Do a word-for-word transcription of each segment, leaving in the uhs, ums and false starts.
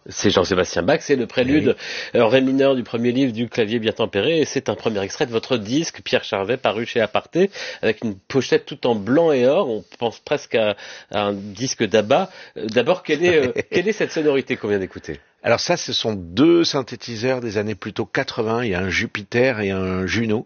C'est Jean-Sébastien Bach, c'est le prélude oui. en ré mineur du premier livre du clavier bien tempéré, et c'est un premier extrait de votre disque, Pierre Charvet, paru chez Aparté, avec une pochette tout en blanc et or. On pense presque à, à un disque d'Abba. D'abord, quelle est, euh, quelle est cette sonorité qu'on vient d'écouter ? Alors ça, ce sont deux synthétiseurs des années plutôt quatre-vingts. Il y a un Jupiter et un Juno.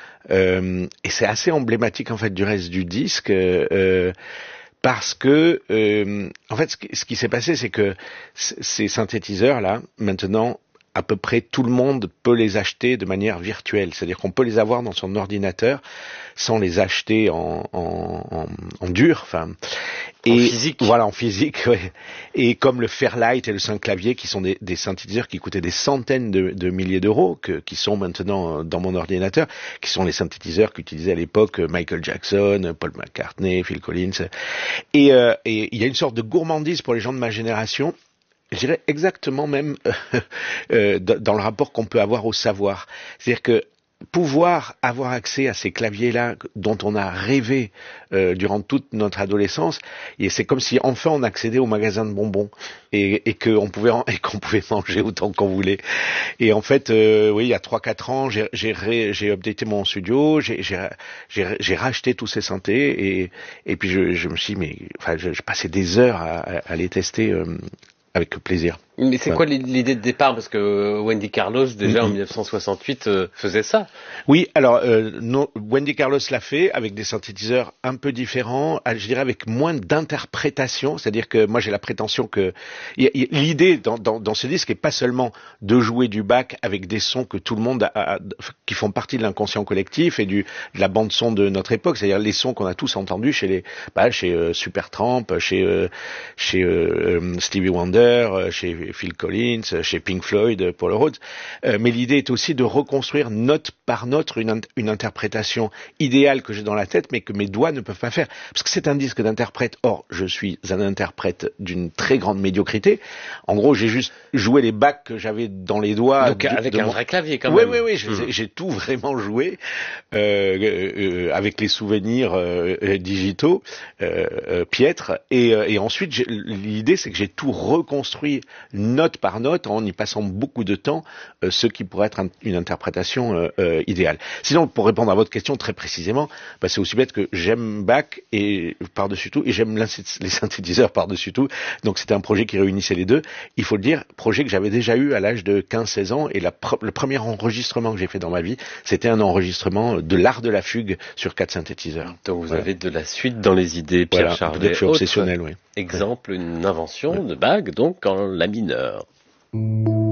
Euh, et c'est assez emblématique en fait du reste du disque. Euh, Parce que, euh, en fait, ce qui, ce qui s'est passé, c'est que c- ces synthétiseurs-là, maintenant, à peu près tout le monde peut les acheter de manière virtuelle. C'est-à-dire qu'on peut les avoir dans son ordinateur sans les acheter en, en, en, en dur. Enfin, et en physique. Voilà, en physique. Ouais. Et comme le Fairlight et le Synclavier, qui sont des, des synthétiseurs qui coûtaient des centaines de, de milliers d'euros, que, qui sont maintenant dans mon ordinateur, qui sont les synthétiseurs qu'utilisaient à l'époque Michael Jackson, Paul McCartney, Phil Collins. Et, euh, et il y a une sorte de gourmandise pour les gens de ma génération. Je dirais exactement même euh, euh, dans le rapport qu'on peut avoir au savoir. C'est-à-dire que pouvoir avoir accès à ces claviers-là dont on a rêvé euh, durant toute notre adolescence, et c'est comme si enfin on accédait au magasin de bonbons et, et qu'on pouvait en, et qu'on pouvait manger autant qu'on voulait. Et en fait, euh, oui, il y a trois quatre ans, j'ai j'ai, ré, j'ai updaté mon studio, j'ai, j'ai, j'ai, j'ai racheté tous ces synthés et, et puis je, je me suis dit, mais enfin, je, je passais des heures à, à les tester euh, avec plaisir. Mais c'est ouais. quoi l'idée de départ? Parce que Wendy Carlos, déjà mm-hmm. en dix-neuf cent soixante-huit, euh, faisait ça. Oui, alors euh, non, Wendy Carlos l'a fait avec des synthétiseurs un peu différents, je dirais avec moins d'interprétation. C'est-à-dire que moi j'ai la prétention que y a, y a, l'idée dans, dans, dans ce disque n'est pas seulement de jouer du Bach avec des sons que tout le monde a, a, qui font partie de l'inconscient collectif et du, de la bande son de notre époque. C'est-à-dire les sons qu'on a tous entendus chez les, bah, chez euh, Supertramp, chez euh, chez euh, Stevie Wonder, chez Phil Collins, chez Pink Floyd, Paul Rhodes. Euh, mais l'idée est aussi de reconstruire note par note une, une interprétation idéale que j'ai dans la tête, mais que mes doigts ne peuvent pas faire. Parce que c'est un disque d'interprète. Or, je suis un interprète d'une très grande médiocrité. En gros, j'ai juste joué les bacs que j'avais dans les doigts. Donc, de, avec de un mon... vrai clavier, quand oui, même. Oui, oui, oui. Mmh. J'ai tout vraiment joué euh, euh, avec les souvenirs euh, digitaux, euh, euh, piètres. Et, et ensuite, l'idée, c'est que j'ai tout reconstruit note par note, en y passant beaucoup de temps, euh, ce qui pourrait être un, une interprétation euh, euh, idéale. Sinon, pour répondre à votre question très précisément, bah, c'est aussi bête que j'aime Bach et par-dessus tout, et j'aime les synthétiseurs par-dessus tout. Donc c'était un projet qui réunissait les deux. Il faut le dire, projet que j'avais déjà eu à l'âge de quinze seize ans, et la pr- le premier enregistrement que j'ai fait dans ma vie, c'était un enregistrement de l'art de la fugue sur quatre synthétiseurs. Donc vous voilà. avez de la suite dans les idées, Pierre voilà, Charvet. Je suis obsessionnel, oui. Exemple, une invention ouais. de Bach, donc en la mineur.